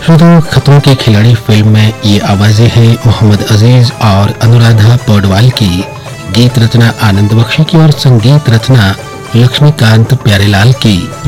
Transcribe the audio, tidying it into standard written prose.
श्रोताओं, खतरों के खिलाड़ी फिल्म में ये आवाजें हैं मोहम्मद अजीज और अनुराधा पौडवाल की, गीत रचना आनंद बख्शी की और संगीत रचना लक्ष्मीकांत प्यारेलाल की।